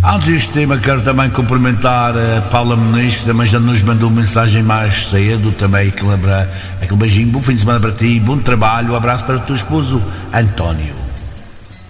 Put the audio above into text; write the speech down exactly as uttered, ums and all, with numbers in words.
Antes deste tema, quero também cumprimentar a Paula Muniz, que também já nos mandou mensagem mais cedo, também aquele, aquele beijinho, bom fim de semana para ti, bom trabalho, um abraço para o teu esposo António.